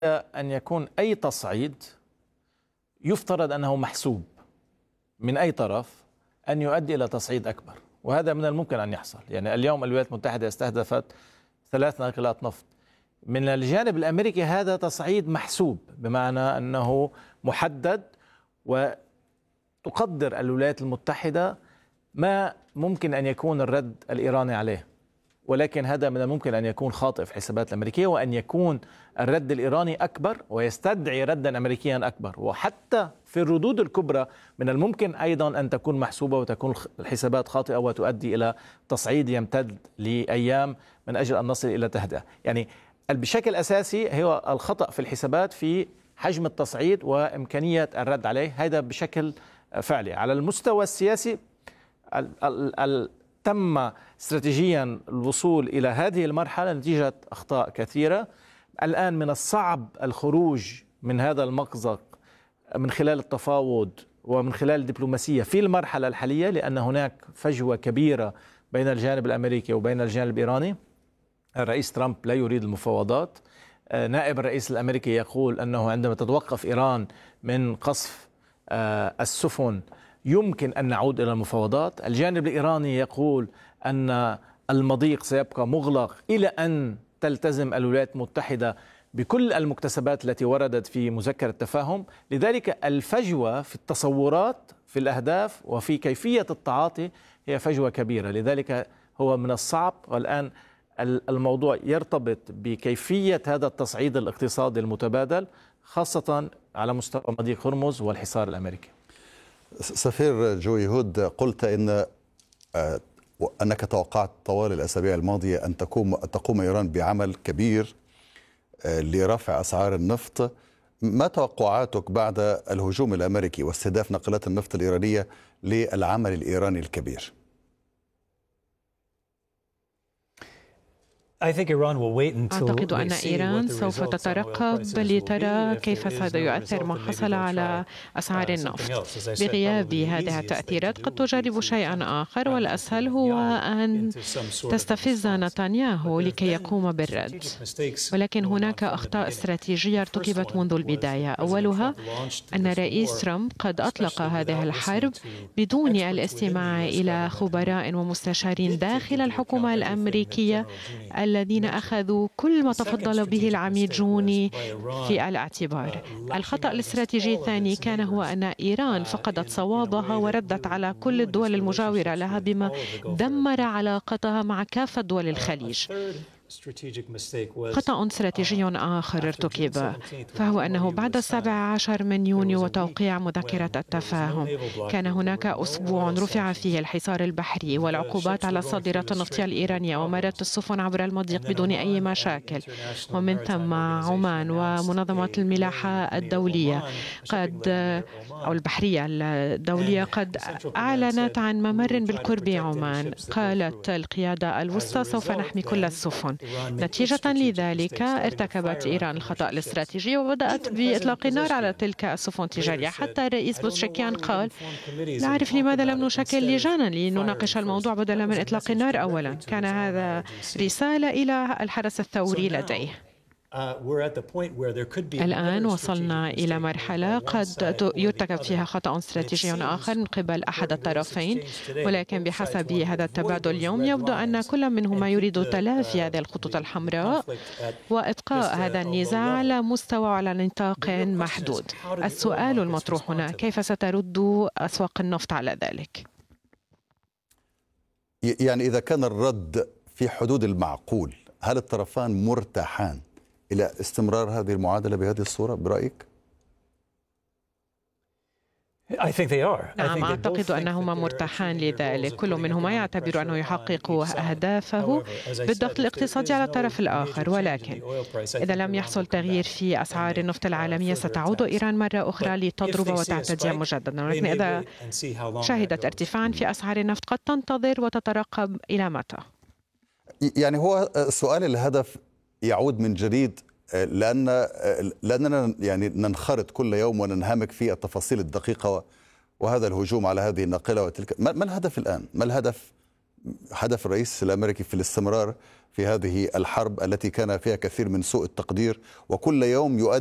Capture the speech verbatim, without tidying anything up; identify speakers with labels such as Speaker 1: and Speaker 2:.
Speaker 1: أن يكون أي تصعيد يفترض أنه محسوب من أي طرف أن يؤدي إلى تصعيد أكبر، وهذا من الممكن أن يحصل. يعني اليوم الولايات المتحدة استهدفت ثلاث ناقلات نفط من الجانب الأمريكي، هذا تصعيد محسوب بمعنى أنه محدد، وتقدر الولايات المتحدة ما ممكن أن يكون الرد الإيراني عليه، ولكن هذا من الممكن أن يكون خاطئ في الحسابات الأمريكية، وأن يكون الرد الإيراني أكبر ويستدعي ردا أمريكيا أكبر. وحتى في الردود الكبرى من الممكن أيضا أن تكون محسوبة وتكون الحسابات خاطئة وتؤدي إلى تصعيد يمتد لأيام من أجل أن نصل إلى تهدئة. يعني بشكل أساسي هو الخطأ في الحسابات في حجم التصعيد وإمكانية الرد عليه، هذا بشكل فعلي. على المستوى السياسي ال ال ال تم استراتيجيا الوصول إلى هذه المرحلة نتيجة أخطاء كثيرة. الآن من الصعب الخروج من هذا المأزق من خلال التفاوض ومن خلال الدبلوماسية في المرحلة الحالية، لأن هناك فجوة كبيرة بين الجانب الأمريكي وبين الجانب الإيراني. الرئيس ترامب لا يريد المفاوضات، نائب الرئيس الأمريكي يقول أنه عندما تتوقف إيران من قصف السفن يمكن أن نعود إلى المفاوضات. الجانب الإيراني يقول أن المضيق سيبقى مغلق إلى أن تلتزم الولايات المتحدة بكل المكتسبات التي وردت في مذكرة التفاهم. لذلك الفجوة في التصورات في الأهداف وفي كيفية التعاطي هي فجوة كبيرة، لذلك هو من الصعب. والآن الموضوع يرتبط بكيفية هذا التصعيد الاقتصادي المتبادل، خاصة على مستوى مضيق هرمز والحصار الأمريكي.
Speaker 2: سفير جو يهود، قلت إن أنك توقعت طوال الأسابيع الماضية أن تقوم تقوم إيران بعمل كبير لرفع أسعار النفط. ما توقعاتك بعد الهجوم الأمريكي واستهداف ناقلات النفط الإيرانية للعمل الإيراني الكبير؟
Speaker 3: أعتقد أن إيران سوف تترقب لترى كيف سيؤثر ما حصل على أسعار النفط. بغياب هذه التأثيرات قد تجرب شيئا آخر، والأسهل هو أن تستفز نتنياهو لكي يقوم بالرد. ولكن هناك أخطاء استراتيجية ارتكبت منذ البداية. أولها أن الرئيس ترامب قد أطلق هذه الحرب بدون الاستماع إلى خبراء ومستشارين داخل الحكومة الأمريكية الذين أخذوا كل ما تفضل به العميد جوني في الاعتبار. الخطأ الاستراتيجي الثاني كان هو أن إيران فقدت صوابها وردت على كل الدول المجاورة لها بما دمر علاقتها مع كافة دول الخليج. خطأ استراتيجي آخر ارتكب، فهو أنه بعد السابع عشر من يونيو وتوقيع مذكرة التفاهم كان هناك أسبوع رفع فيه الحصار البحري والعقوبات على الصادرات النفطية الإيرانية ومرت السفن عبر المضيق بدون أي مشاكل. ومن ثم عمان ومنظمة الملاحة الدولية قد أو البحرية الدولية قد أعلنت عن ممر بالقرب عمان. قالت القيادة الوسطى سوف نحمي كل السفن. نتيجة لذلك ارتكبت إيران الخطأ الاستراتيجي وبدأت بإطلاق النار على تلك السفن التجارية. حتى الرئيس بوزشكيان قال: لا أعرف لماذا لم نشكل لجانا لنناقش الموضوع بدلا من إطلاق النار. أولا كان هذا رسالة إلى الحرس الثوري لديه. الآن وصلنا إلى مرحلة قد يرتكب فيها خطأ استراتيجي آخر من قبل أحد الطرفين، ولكن بحسب هذا التبادل اليوم يبدو أن كل منهما يريد تلافي هذه الخطوط الحمراء وإبقاء هذا النزاع على مستوى وعلى نطاق محدود. السؤال المطروح هنا: كيف سترد أسواق النفط على ذلك؟
Speaker 2: يعني إذا كان الرد في حدود المعقول، هل الطرفان مرتاحان إلى استمرار هذه المعادلة بهذه الصورة برأيك؟
Speaker 3: نعم، أعتقد أنهما مرتاحان لذلك. كل منهما يعتبر أنه يحقق أهدافه بالضغط الاقتصادي على الطرف الآخر، ولكن إذا لم يحصل تغيير في أسعار النفط العالمية ستعود إيران مرة أخرى لتضرب وتعتدي مجددا. ولكن إذا شهدت ارتفاعا في أسعار النفط قد تنتظر وتترقب إلى متى؟
Speaker 2: يعني هو سؤال الهدف يعود من جديد، لأن لأننا يعني ننخرط كل يوم وننهمك في التفاصيل الدقيقة، وهذا الهجوم على هذه الناقلة وتلك. ما الهدف الآن؟ ما الهدف هدف الرئيس الأمريكي في الاستمرار في هذه الحرب التي كان فيها كثير من سوء التقدير، وكل يوم يؤدي